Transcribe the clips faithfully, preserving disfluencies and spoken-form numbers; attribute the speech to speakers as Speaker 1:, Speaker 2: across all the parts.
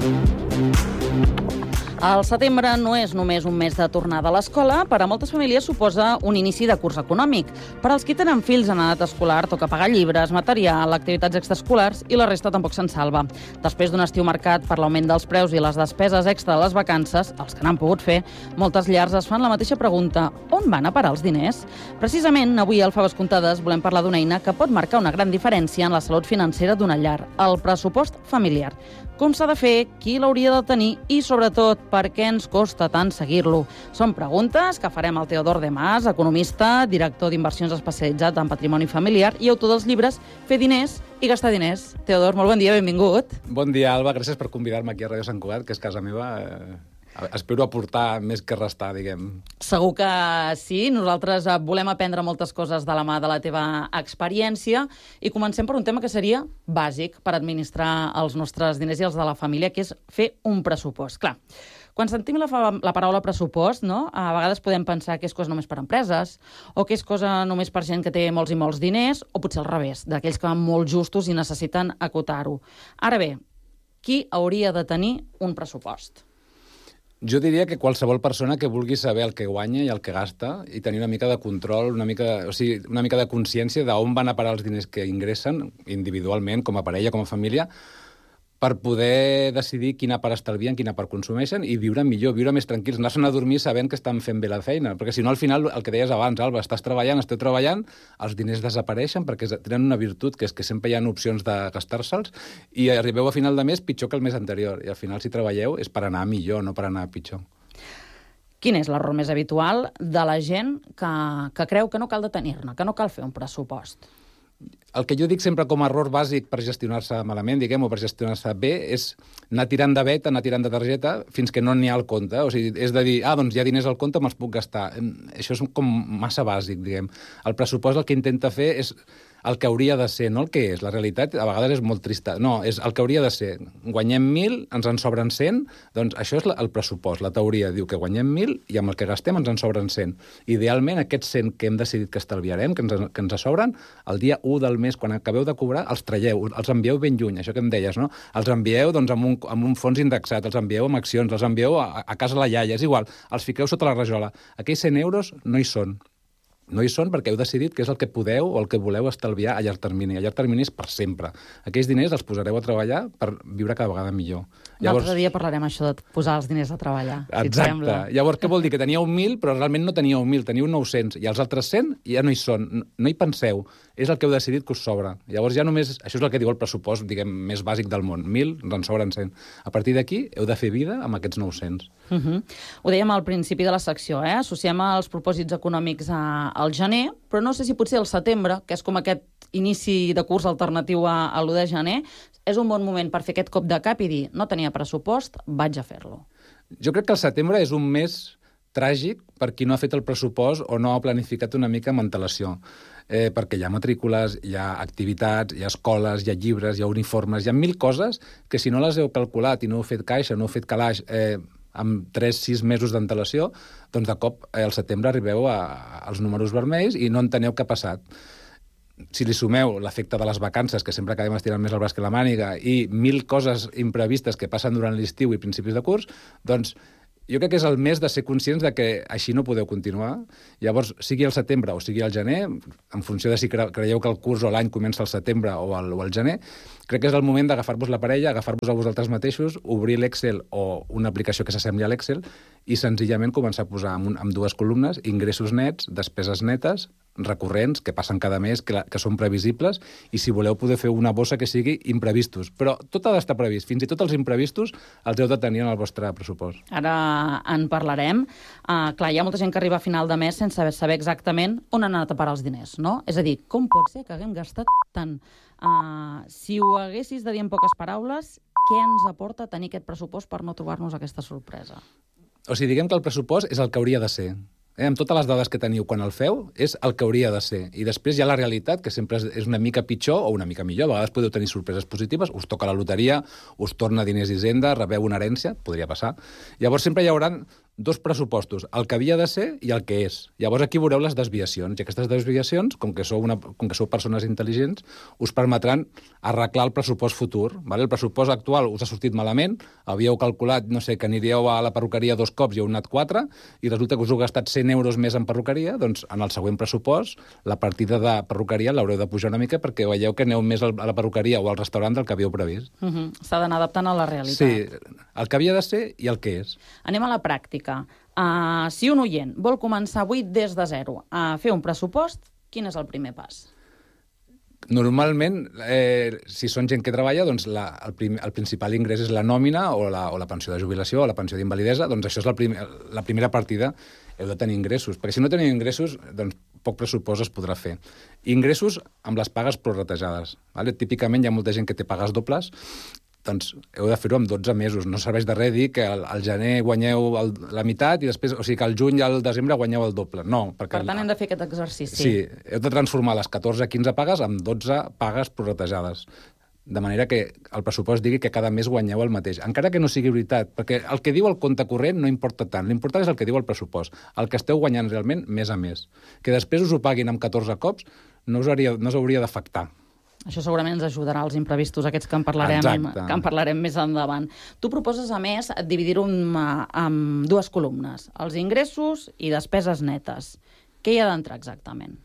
Speaker 1: El setembre no és només un mes de tornada a l'escola, per a moltes famílies suposa un inici de curs econòmic. Per als qui tenen fills en edat escolar toca pagar llibres, material, activitats extraescolars i la resta tampoc se'n salva. Després d'un estiu marcat per l'augment dels preus i les despeses extra de les vacances, els que n'han pogut fer, moltes llars es fan la mateixa pregunta: on van a parar els diners? Precisament, avui al Faves Comptades volem parlar d'una eina que pot marcar una gran diferència en la salut financera d'una llar, el pressupost familiar. Com s'ha de fer, qui l'hauria de tenir i, sobretot, per què ens costa tant seguir-lo? Són preguntes que farem al Teodor de Mas, economista, director d'inversions especialitzat en patrimoni familiar i autor dels llibres Fer diners i gastar diners. Teodor, molt bon dia, benvingut.
Speaker 2: Bon dia, Alba. Gràcies per convidar-me aquí a Ràdio Sant Cugat, que és casa meva. Espero aportar més que restar, diguem.
Speaker 1: Segur que sí. Nosaltres volem aprendre moltes coses de la mà de la teva experiència i comencem per un tema que seria bàsic per administrar els nostres diners i els de la família, que és fer un pressupost. Clar, quan sentim la, la paraula pressupost, no? A vegades podem pensar que és cosa només per empreses o que és cosa només per gent que té molts i molts diners, o potser al revés, d'aquells que van molt justos i necessiten acotar-ho. Ara bé, qui hauria de tenir un pressupost?
Speaker 2: Jo diria que qualsevol persona que vulgui saber el que guanya i el que gasta i tenir una mica de control, una mica, o sigui, una mica de consciència d'on van a parar els diners que ingressen individualment, com a parella, com a família, per poder decidir quina part estalvien, quina part consumeixen i viure millor, viure més tranquils, anar-se'n a dormir sabent que estan fent bé la feina, perquè si no, al final, el que deies abans, Alba, estàs treballant, esteu treballant, els diners desapareixen perquè tenen una virtut, que és que sempre hi ha opcions de gastar-se'ls i arribeu a final de mes pitjor que el mes anterior, i al final, si treballeu, és per anar millor, no per anar pitjor.
Speaker 1: Quin és l'error més habitual de la gent que, que creu que no cal detenir-ne, que no cal fer un pressupost?
Speaker 2: El que jo dic sempre com a error bàsic per gestionar-se malament, diguem, o per gestionar-se bé, és anar tirant de veta, anar tirant de targeta, fins que no n'hi ha al compte. O sigui, és de dir, ah, doncs hi ha diners al compte, me'ls puc gastar. Això és com massa bàsic, diguem. El pressupost el que intenta fer és el que hauria de ser, no el que és. La realitat a vegades és molt trista. No, és el que hauria de ser. Guanyem mil, ens en sobren cent, doncs això és el pressupost. La teoria diu que guanyem mil i amb el que gastem ens en sobren cent. Idealment, aquests cent que hem decidit que estalviarem, que ens, que ens sobren, el dia u del mes, quan acabeu de cobrar, els traieu, els envieu ben lluny, això que em deies, no? Els envieu doncs, amb, un, amb un fons indexat, els envieu amb accions, els envieu a, a casa la iaia, és igual, els fiqueu sota la rajola. Aquells cent euros no hi són. No hi són perquè heu decidit que és el que podeu o el que voleu estalviar a llarg termini. A llarg termini és per sempre. Aquells diners els posareu a treballar per viure cada vegada millor.
Speaker 1: Llavors... L'altre dia parlarem això de posar els diners a treballar, si et sembla.
Speaker 2: Llavors, què vol dir? Que teníeu mil, però realment no teníeu mil, teníeu nou-cents. I els altres cent ja no hi són. No hi penseu. És el que heu decidit que us sobra. Llavors ja només... Això és el que diu el pressupost, diguem, més bàsic del món. Mil, ens en sobren cent. A partir d'aquí, heu de fer vida amb aquests nou-cents.
Speaker 1: Uh -huh. Ho dèiem al principi de la secció, eh? Associem els propòsits econòmics a, al gener, però no sé si potser al setembre, que és com aquest inici de curs alternatiu a, a l'u de gener, és un bon moment per fer aquest cop de cap i dir, no tenia pressupost, vaig a fer-lo.
Speaker 2: Jo crec que el setembre és un mes tràgic per qui no ha fet el pressupost o no ha planificat una mica amb antelació. Eh, perquè hi ha matrícules, hi ha activitats, hi ha escoles, hi ha llibres, hi ha uniformes, hi ha mil coses que si no les heu calculat i no heu fet caixa, no heu fet calaix eh, amb tres sis mesos d'antelació, doncs de cop eh, al setembre arribeu a, als números vermells i no enteneu què ha passat. Si li sumeu l'efecte de les vacances, que sempre acabem estirant més el braç que la màniga, i mil coses imprevistes que passen durant l'estiu i principis de curs, doncs jo crec que és el mes de ser conscients de que així no podeu continuar. Llavors, sigui el setembre o sigui el gener, en funció de si creieu que el curs o l'any comença al setembre o al, o al gener, crec que és el moment d'agafar-vos la parella, agafar-vos a vosaltres mateixos, obrir l'Excel o una aplicació que s'assembli a l'Excel i senzillament començar a posar en, un, en dues columnes ingressos nets, despeses netes, recurrents, que passen cada mes, que, la, que són previsibles, i si voleu poder fer una bossa que sigui imprevistos. Però tot ha d'estar previst. Fins i tot els imprevistos els heu de tenir en el vostre pressupost.
Speaker 1: Ara en parlarem. Uh, clar, hi ha molta gent que arriba a final de mes sense saber exactament on han anat a parar els diners, no? És a dir, com pot ser que haguem gastat tant? Uh, si ho haguessis de dir en poques paraules, què ens aporta tenir aquest pressupost per no trobar-nos aquesta sorpresa?
Speaker 2: O sigui, diguem que el pressupost és el que hauria de ser. Eh, amb totes les dades que teniu quan el feu, és el que hauria de ser. I després hi ha la realitat, que sempre és una mica pitjor o una mica millor. A vegades podeu tenir sorpreses positives, us toca la loteria, us torna diners d'Hisenda, rebeu una herència, podria passar. Llavors sempre hi haurà dos pressupostos, el que havia de ser i el que és. Llavors aquí veureu les desviacions, i aquestes desviacions, com que sou, una, com que sou persones intel·ligents, us permetran arreglar el pressupost futur. Vale? El pressupost actual us ha sortit malament, havíeu calculat, no sé, que aniríeu a la perruqueria dos cops i heu anat quatre, i resulta que us heu gastat cent euros més en perruqueria, doncs en el següent pressupost la partida de perruqueria l'haureu de pujar una mica perquè veieu que aneu més a la perruqueria o al restaurant del que havíeu previst.
Speaker 1: Uh-huh. S'ha d'anar adaptant a la realitat.
Speaker 2: Sí, el que havia de ser i el que és.
Speaker 1: Anem a la pràctica. Uh, si un oient vol començar avui des de zero a fer un pressupost, quin és el primer pas?
Speaker 2: Normalment, eh, si són gent que treballa, doncs la, el, prim, el principal ingrés és la nòmina o la, o la pensió de jubilació o la pensió d'invalidesa, doncs això és la, prim, la primera partida. Heu de tenir ingressos, perquè si no teniu ingressos, doncs poc pressupost es podrà fer. Ingressos amb les pagues prorratejades. Vale? Típicament hi ha molta gent que té pagues dobles, doncs heu de fer-ho amb dotze mesos. No serveix de res dir que al, al gener guanyeu el, la meitat i després, o sigui que al juny i al desembre guanyeu el doble. No, perquè...
Speaker 1: Per tant, hem de fer aquest exercici.
Speaker 2: Sí, heu de transformar les catorze quinze pagues en dotze pagues prorratejades. De manera que el pressupost digui que cada mes guanyeu el mateix. Encara que no sigui veritat, perquè el que diu el compte corrent no importa tant. L'important és el que diu el pressupost. El que esteu guanyant realment, mes a mes. Que després us ho paguin amb catorze cops no us, hauria, no us hauria d'afectar.
Speaker 1: Això segurament ens ajudarà als imprevistos, aquests que en parlarem, que en parlarem més endavant. Tu proposes, a més, dividir-ho en, en dues columnes, els ingressos i despeses netes. Què hi ha d'entrar exactament?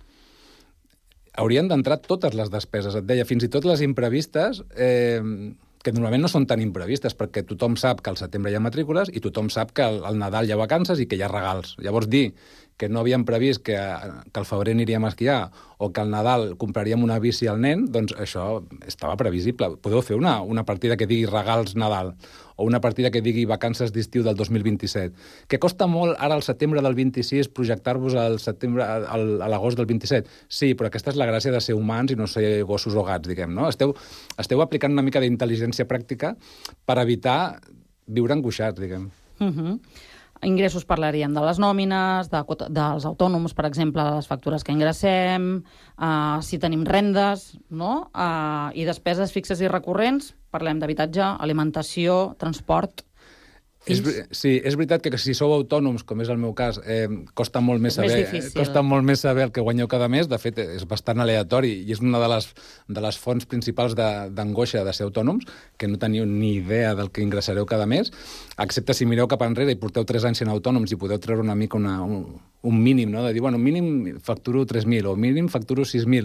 Speaker 2: Haurien d'entrar totes les despeses, et deia, fins i tot les imprevistes, eh, que normalment no són tan imprevistes, perquè tothom sap que al setembre hi ha matrícules i tothom sap que al, al Nadal hi ha vacances i que hi ha regals. Llavors, dir que no havíem previst que, que al febrer aniríem a esquiar o que al Nadal compraríem una bici al nen, doncs això estava previsible. Podeu fer una, una partida que digui regals Nadal o una partida que digui vacances d'estiu del dos mil vint-i-set. Que costa molt ara al setembre del vint-i-sis projectar-vos al setembre, al, a l'agost del vint-i-set. Sí, però aquesta és la gràcia de ser humans i no ser gossos o gats, diguem, no? Esteu, esteu aplicant una mica d'intel·ligència pràctica per evitar viure angoixats, diguem.
Speaker 1: Uh-huh. Ingressos parlaríem de les nòmines, de, dels autònoms, per exemple, les factures que ingressem, uh, si tenim rendes, no? Uh, i despeses fixes i recurrents, parlem d'habitatge, alimentació, transport...
Speaker 2: És, sí, és veritat que si sou autònoms, com és el meu cas, eh, costa molt més saber,
Speaker 1: més
Speaker 2: costa molt més saber el que guanyeu cada mes. De fet, és bastant aleatori i és una de les, de les fonts principals d'angoixa de, de ser autònoms, que no teniu ni idea del que ingressareu cada mes, excepte si mireu cap enrere i porteu tres anys sent autònoms i podeu treure una mica una, un, un mínim, no? De dir, bueno, mínim facturo tres mil o mínim facturo sis mil.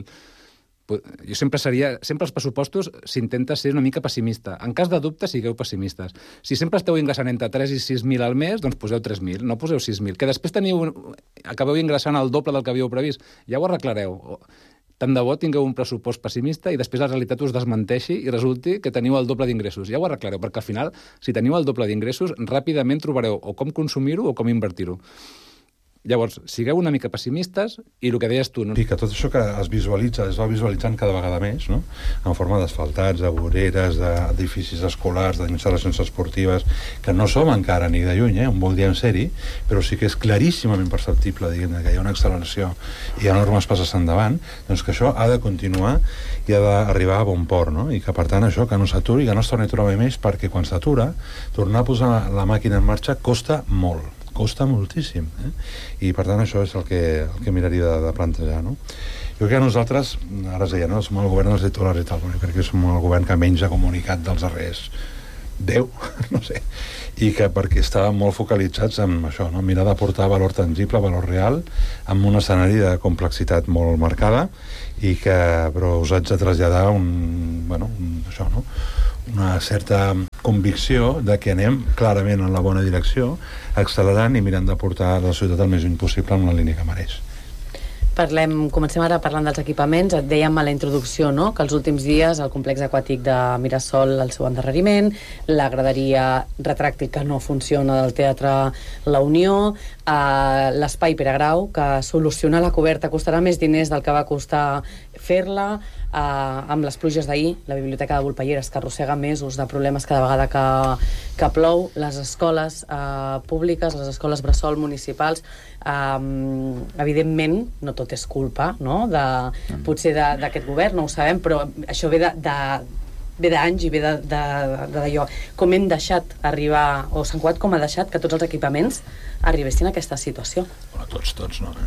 Speaker 2: Jo sempre seria... Sempre els pressupostos s'intenta ser una mica pessimista. En cas de dubte, sigueu pessimistes. Si sempre esteu ingressant entre tres i sis mil al mes, doncs poseu tres mil, no poseu sis mil. Que després teniu... acabeu ingressant el doble del que havíeu previst. Ja ho arreglareu. Tant de bo tingueu un pressupost pessimista i després la realitat us desmenteixi i resulti que teniu el doble d'ingressos. Ja ho arreglareu, perquè al final, si teniu el doble d'ingressos, ràpidament trobareu o com consumir-ho o com invertir-ho. Llavors, sigueu una mica pessimistes i el que deies tu... No?
Speaker 3: I que tot això que es visualitza, es va visualitzant cada vegada més, no? En forma d'asfaltats, de voreres, d'edificis escolars, d'instal·lacions esportives, que no som encara ni de lluny, eh? On voldríem ser-hi, però sí que és claríssimament perceptible, diguem, que hi ha una acceleració i hi ha enormes passes endavant, doncs que això ha de continuar i ha d'arribar a bon port, no? I que, per tant, això que no s'aturi, que no es torni a aturar mai més, perquè quan s'atura, tornar a posar la màquina en marxa costa molt. Costa moltíssim, eh? I per tant això és el que, el que miraria de, de plantejar, no? Jo crec que nosaltres, ara es deia, no? Som el govern dels titulars i tal, crec que som el govern que menys ha comunicat dels darrers deu, no sé, i que perquè estàvem molt focalitzats en això, no? Mirar d'aportar valor tangible, valor real, amb un escenari de complexitat molt marcada, i que, però us haig de traslladar un, bueno, un, això, no? Una certa convicció de que anem clarament en la bona direcció, accelerant i mirant de portar la ciutat el més lluny possible en la línia que mereix.
Speaker 4: Parlem, comencem ara parlant dels equipaments. Et dèiem a la introducció, no?, que els últims dies el complex aquàtic de Mirasol, el seu endarreriment, la graderia retràctil que no funciona del Teatre La Unió, eh, l'espai Pere Grau, que solucionar la coberta costarà més diners del que va costar fer-la, eh, amb les pluges d'ahir, la biblioteca de Volpelleres, que arrossega mesos de problemes cada vegada que, que plou, les escoles eh, públiques, les escoles bressol municipals, eh, evidentment, no tot és culpa, no?, de, potser d'aquest govern, no ho sabem, però això ve de, de, ve d'anys i ve d'allò. Com hem deixat arribar, o Sant Cugat com ha deixat que tots els equipaments arribessin a aquesta situació?
Speaker 3: Bueno, tots, tots, no?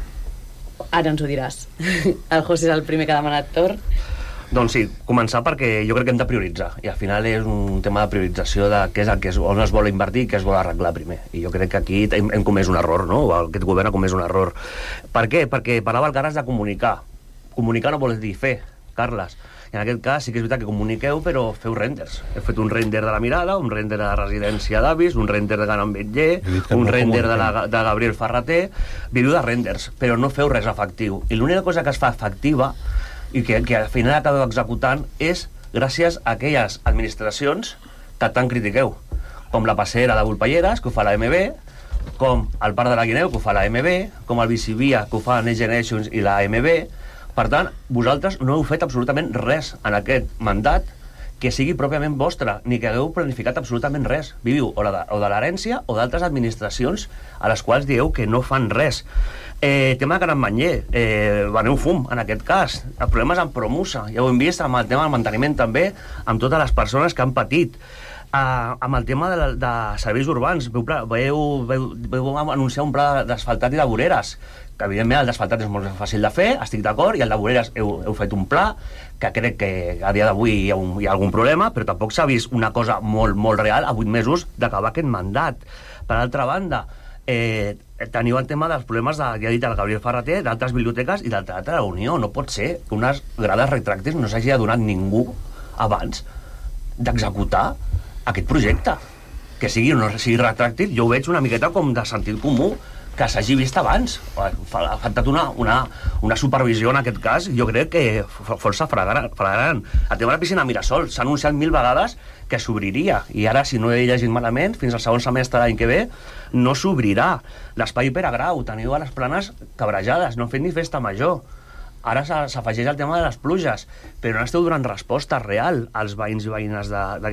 Speaker 4: Ara ens ho diràs. El José és el primer que ha demanat torn.
Speaker 5: Doncs sí, començar perquè jo crec que hem de prioritzar, i al final és un tema de priorització de què és el que es, on es vol invertir i què es vol arreglar primer, i jo crec que aquí hem, hem comès un error, no? Aquest govern ha comès un error. Per què? Perquè parlava el Carles de comunicar. Comunicar no vol dir fer, Carles. I en aquest cas sí que és veritat que comuniqueu, però feu renders. Heu fet un render de la Mirada, un render de la residència d'avis, un render de Can Ametller, un no render de, la, de Gabriel Ferrater. Viviu de renders, però no feu res efectiu. I l'única cosa que es fa efectiva i que, que al final acabeu executant és gràcies a aquelles administracions que tant critiqueu, com la passera de Volpelleres, que ho fa la M B, com el Parc de la Guineu, que ho fa la M B, com el Bicivia, que ho fa Next Generations i la M B. Per tant, vosaltres no heu fet absolutament res en aquest mandat que sigui pròpiament vostre, ni que hagueu planificat absolutament res. Viviu o, la, o de l'herència o d'altres administracions a les quals dieu que no fan res. Eh, tema de Can Ametller, eh, veneu fum en aquest cas. El problema és amb Promusa, ja ho hem vist amb el tema del manteniment també, amb totes les persones que han patit. Uh, amb el tema de, de serveis urbans, veu, veu, veu, veu anunciar un pla d'asfaltat i de voreres, que evidentment el d'asfaltat és molt fàcil de fer, estic d'acord, i el de voreres heu, heu fet un pla que crec que a dia d'avui hi, ha un, hi ha algun problema, però tampoc s'ha vist una cosa molt, molt real a vuit mesos d'acabar aquest mandat. Per altra banda, eh, teniu el tema dels problemes de, ja he dit, el Gabriel Ferrater, d'altres biblioteques i del Teatre de la Unió. No pot ser que unes grades retractes no s'hagi adonat ningú abans d'executar aquest projecte. Que sigui o no sigui retràctil, jo ho veig una miqueta com de sentit comú, que s'hagi vist abans. Ha faltat una, una, una supervisió en aquest cas, jo crec que força flagrant. El tema de la piscina Mirasol s'ha anunciat mil vegades que s'obriria, i ara, si no he llegit malament, fins al segon semestre l'any que ve no s'obrirà. L'espai Pere Grau, teniu a les planes cabrejades, no han fet ni festa major. Ara s'afegeix el tema de les pluges, però no esteu donant resposta real als veïns i veïnes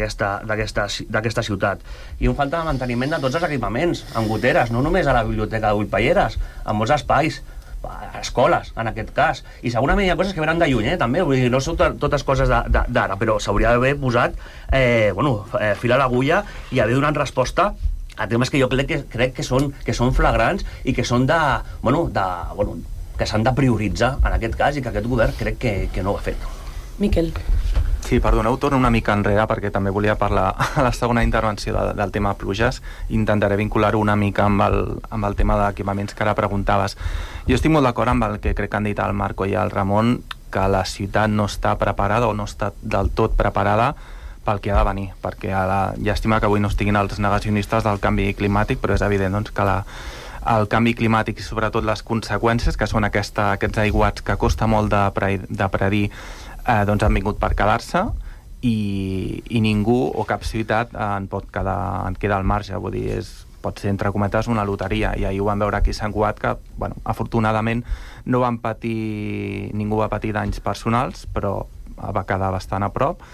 Speaker 5: d'aquesta ciutat. I un falta de manteniment de tots els equipaments, amb goteres, no només a la biblioteca de Volpelleres, en molts espais, a escoles, en aquest cas. I segurament hi ha coses que venen de lluny, eh, també, vull dir, no són totes coses d'ara, però s'hauria d'haver posat eh, bueno, eh, fil a l'agulla i haver donat resposta a temes que jo crec que, crec que, són, que són flagrants i que són de... Bueno, de bueno, que s'han de prioritzar en aquest cas i que aquest govern crec que, que no ho ha fet.
Speaker 4: Miquel.
Speaker 6: Sí, perdoneu, torno una mica enrere perquè també volia parlar a la segona intervenció de, del tema pluges. Intentaré vincular-ho una mica amb el, amb el tema d'equipaments que ara preguntaves. Jo estic molt d'acord amb el que crec que han dit el Marco i el Ramon, que la ciutat no està preparada o no està del tot preparada pel que ha de venir, perquè a la, llàstima que avui no estiguin els negacionistes del canvi climàtic, però és evident doncs, que la el canvi climàtic i sobretot les conseqüències, que són aquesta, aquests aiguats que costa molt de, pre, de predir, eh, doncs han vingut per quedar-se i, i ningú o cap ciutat en pot quedar, en queda al marge. Vull dir, és, pot ser entre cometes una loteria, i ahir ho vam veure aquí a Sant Cugat que, bueno, afortunadament no van patir, ningú va patir danys personals, però va quedar bastant a prop.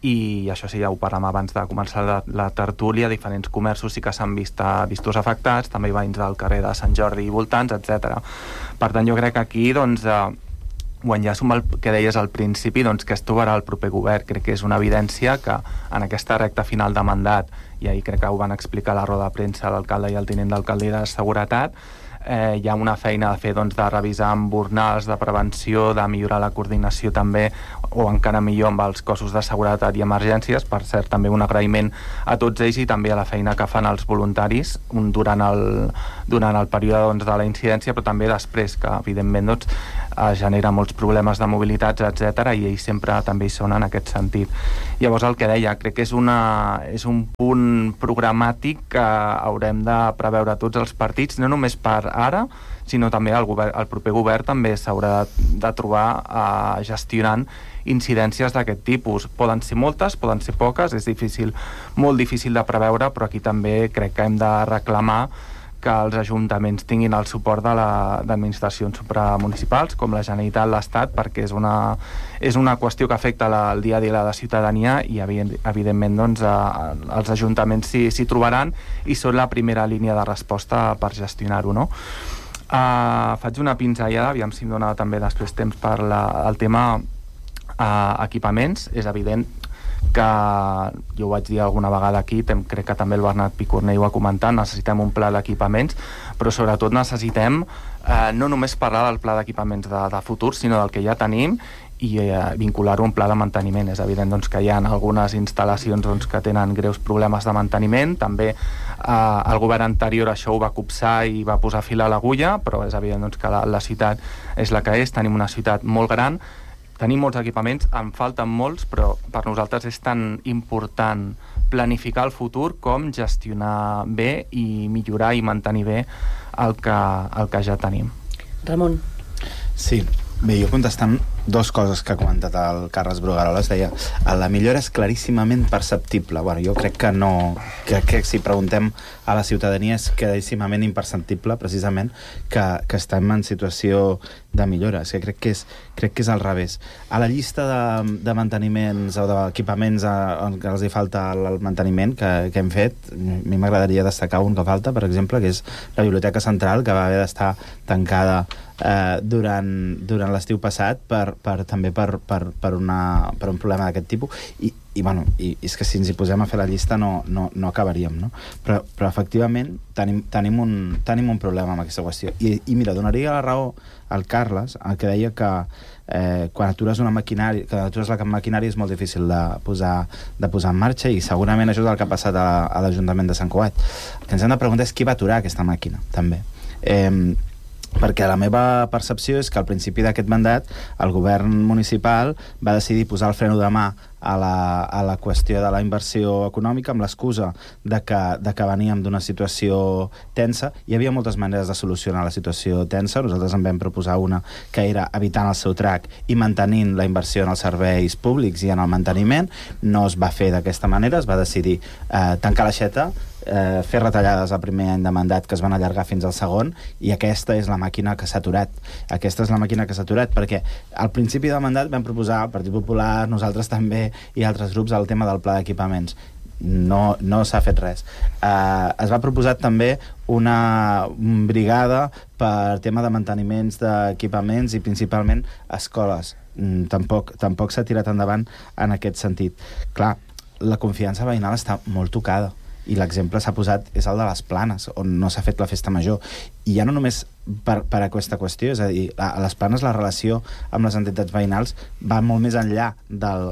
Speaker 6: I això sí, ja ho parlem abans de començar la, la tertúlia, diferents comerços sí que s'han vist vistos afectats, també veïns del carrer de Sant Jordi i voltants, etcètera. Per tant, jo crec que aquí, doncs, eh, quan ja som el que deies al principi, doncs que es trobarà el proper govern. Crec que és una evidència que en aquesta recta final de mandat, i ahir crec que ho van explicar a la roda de premsa l'alcalde i el tinent d'alcalde de seguretat, Eh, hi ha una feina a fer, doncs, de revisar amb bornals de prevenció, de millorar la coordinació també, o encara millor amb els cossos de seguretat i emergències. Per cert, també un agraïment a tots ells i també a la feina que fan els voluntaris durant el, durant el període, doncs, de la incidència, però també després, que evidentment, doncs, eh, genera molts problemes de mobilitats, etcètera, i ells sempre també hi són en aquest sentit. Llavors, el que deia, crec que és, una, és un punt programàtic que haurem de preveure tots els partits, no només per ara, sinó també el, govern, el proper govern també s'haurà de, de trobar eh, gestionant incidències d'aquest tipus. Poden ser moltes, poden ser poques, és difícil, molt difícil de preveure, però aquí també crec que hem de reclamar que els ajuntaments tinguin el suport de d'administracions supramunicipals, com la Generalitat, l'Estat, perquè és una, és una qüestió que afecta la, el dia a dia de la ciutadania i, evidentment, doncs, eh, els ajuntaments s'hi trobaran i són la primera línia de resposta per gestionar-ho, no? Uh, faig una pinzellada, aviam si em dona també després temps per la, el tema uh, equipaments. És evident que jo ho vaig dir alguna vegada aquí, crec que també el Bernat Picornell ho ha comentat, necessitem un pla d'equipaments, però sobretot necessitem eh, no només parlar del pla d'equipaments de, de futur, sinó del que ja tenim i eh, vincular-ho a un pla de manteniment. És evident doncs, que hi ha algunes instal·lacions doncs, que tenen greus problemes de manteniment. També eh, el govern anterior això ho va copsar i va posar fil a l'agulla, però és evident doncs, que la, la ciutat és la que és, tenim una ciutat molt gran, tenim molts equipaments, en falten molts, però per nosaltres és tan important planificar el futur com gestionar bé i millorar i mantenir bé el que, el que ja tenim.
Speaker 4: Ramon.
Speaker 7: Sí, bé, jo contestant dues coses que ha comentat el Carles Brugueroles, deia, la millora és claríssimament perceptible. Bueno, jo crec que no, que, que si preguntem a la ciutadania és claríssimament imperceptible, precisament, que, que estem en situació de millora. És que crec que és, crec que és al revés. A la llista de, de manteniments o d'equipaments en què els hi falta el manteniment que, que hem fet, a mi m'agradaria destacar un que falta, per exemple, que és la Biblioteca Central, que va haver d'estar tancada eh, durant, durant l'estiu passat per Per, també per, per, per, una, per un problema d'aquest tipus i, i, bueno, i, i és que si ens hi posem a fer la llista no, no, no acabaríem, no? Però, però efectivament tenim, tenim, un, tenim un problema amb aquesta qüestió i, i mira, donaria la raó al Carles, el que deia que eh, quan atures una maquinària, que atures la maquinària és molt difícil de posar, de posar en marxa i segurament això és el que ha passat a, a l'Ajuntament de Sant Cugat. El que ens hem de preguntar és qui va aturar aquesta màquina, també. Eh, perquè la meva percepció és que al principi d'aquest mandat el govern municipal va decidir posar el freno de mà a la, a la qüestió de la inversió econòmica amb l'excusa de que, de que veníem d'una situació tensa. Hi havia moltes maneres de solucionar la situació tensa. Nosaltres en vam proposar una que era evitant el seu trac i mantenint la inversió en els serveis públics i en el manteniment. No es va fer d'aquesta manera, es va decidir eh, tancar l'aixeta, eh, fer retallades al primer any de mandat que es van allargar fins al segon i aquesta és la màquina que s'ha aturat. Aquesta és la màquina que s'ha aturat perquè al principi del mandat vam proposar al Partit Popular, nosaltres també i altres grups el tema del pla d'equipaments. No, no s'ha fet res. Uh, es va proposar també una brigada per tema de manteniments d'equipaments i principalment escoles. Mm, tampoc tampoc s'ha tirat endavant en aquest sentit. Clar, la confiança veïnal està molt tocada i l'exemple s'ha posat és el de les Planes, on no s'ha fet la festa major. I ja no només per, per aquesta qüestió, és a dir, a les Planes la relació amb les entitats veïnals va molt més enllà del,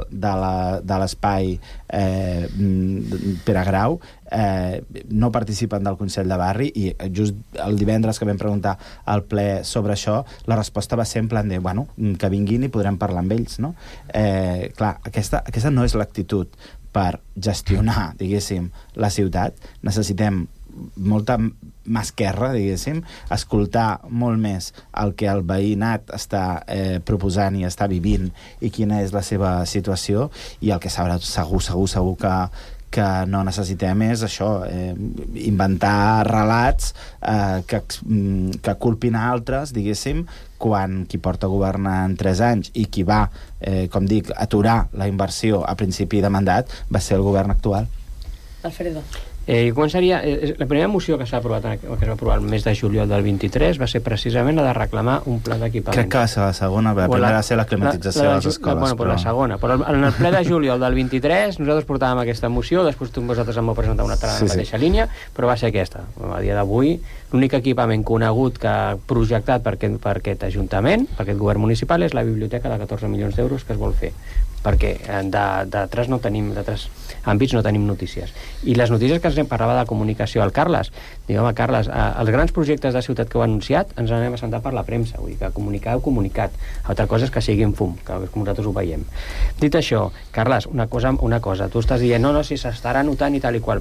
Speaker 7: de l'espai eh, Pere Grau, eh, no participen del Consell de Barri i just el divendres que vam preguntar al ple sobre això, la resposta va ser en plan de, bueno, que vinguin i podrem parlar amb ells, no? Eh, clar, aquesta, aquesta no és l'actitud per gestionar, diguéssim, la ciutat. Necessitem molta mà esquerra, diguéssim, escoltar molt més el que el veïnat està eh, proposant i està vivint i quina és la seva situació i el que sabrà segur, segur, segur que que no necessitem és això, eh, inventar relats eh, que, que culpin a altres, diguéssim, quan qui porta governant tres anys i qui va, eh, com dic, aturar la inversió a principi de mandat va ser el govern actual.
Speaker 4: Alfredo.
Speaker 8: Eh, jo començaria... Eh, la primera moció que s'ha aprovat, que es va aprovar el mes de juliol del vint-i-tres va ser precisament la de reclamar un pla d'equipament.
Speaker 7: Crec que va ser la segona, la primera va ser la climatització
Speaker 8: la, la,
Speaker 7: de les escoles.
Speaker 8: Bueno, però la segona. Però en el ple de juliol del vint-i-tres nosaltres portàvem aquesta moció, després vosaltres em vau presentar una altra sí, en la mateixa sí. línia, però va ser aquesta. A dia d'avui, l'únic equipament conegut que ha projectat per aquest, per aquest Ajuntament, per aquest govern municipal, és la biblioteca de catorze milions d'euros que es vol fer. Perquè d'altres no tenim, d'altres àmbits no tenim notícies. I les notícies que ens parlava de comunicació al Carles, diu, home, Carles, eh, els grans projectes de ciutat que heu anunciat ens anem a sentar per la premsa, vull dir que comunicar heu comunicat. Altra cosa és que siguin fum, que com nosaltres ho veiem. Dit això, Carles, una cosa, una cosa tu estàs dient, no, no, si s'estarà notant i tal i qual,